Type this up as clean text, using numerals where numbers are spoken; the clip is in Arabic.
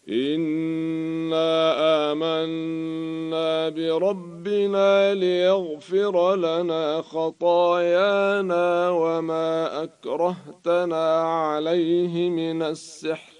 إنا آمنا بربنا ليغفر لنا خطايانا وما أكرهتنا عليه من السحر